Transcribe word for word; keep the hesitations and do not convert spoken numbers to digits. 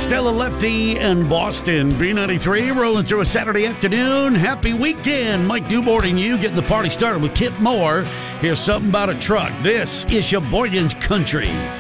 Stella Lefty and Boston. B ninety-three rolling through a Saturday afternoon. Happy weekend. Mike Dubord and you getting the party started with Kip Moore. Here's something about a truck. This is Sheboygan's Country.